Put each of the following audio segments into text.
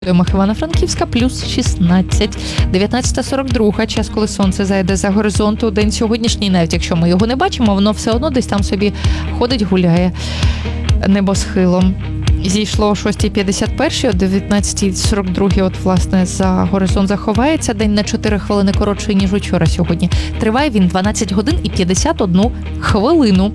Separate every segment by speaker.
Speaker 1: Івано-Франківська плюс 16. 19:42, час, коли сонце зайде за горизонту. День сьогоднішній, навіть якщо ми його не бачимо, воно все одно десь там собі ходить, гуляє небосхилом. Зійшло о 6:51, о 19:42, от, власне, за горизонт заховається. День на 4 хвилини коротший, ніж учора сьогодні. Триває він 12 годин і 51 хвилину.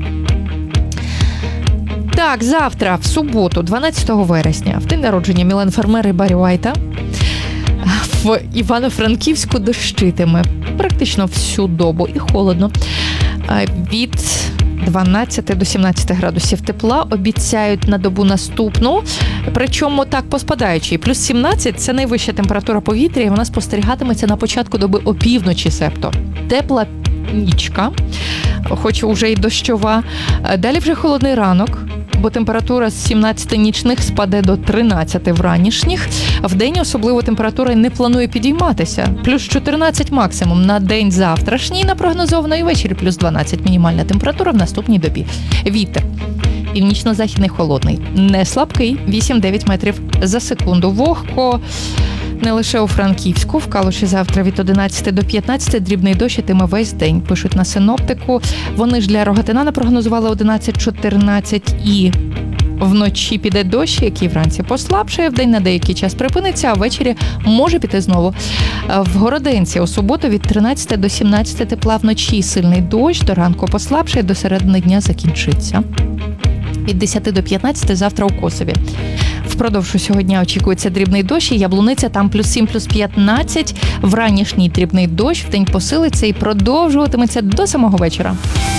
Speaker 1: Так, завтра, в суботу, 12 вересня, в день народження Мілен Фермер і Баррі Уайта, в Івано-Франківську дощитиме практично всю добу і холодно. Від 12 до 17 градусів тепла обіцяють на добу наступну, причому так поспадаючи. Плюс 17 – це найвища температура повітря, і вона спостерігатиметься на початку доби опівночі, себто тепла нічка, хоч уже й дощова. Далі вже холодний ранок, бо температура з 17 нічних спаде до 13 вранішніх. Вдень особливо температура не планує підійматися. Плюс 14 максимум на день завтрашній напрогнозовано, і ввечері плюс 12 мінімальна температура в наступній добі. Вітер північно-західний холодний, не слабкий, 8-9 метрів за секунду. Вогко не лише у Франківську, в Калуші завтра від 11 до 15 дрібний дощ ітиме весь день, пишуть на синоптику. Вони ж для Рогатина напрогнозували 11-14 і вночі піде дощ, який вранці послабшає, вдень на деякий час припиниться, а ввечері може піти знову. В Городенці у суботу від 13 до 17 тепла, вночі сильний дощ, до ранку послабшає, до середини дня закінчиться. Від 10 до 15 завтра у Косові. Впродовж усього дня очікується дрібний дощ, і Яблуниця там плюс 7, плюс 15. Вранішній дрібний дощ вдень посилиться і продовжуватиметься до самого вечора.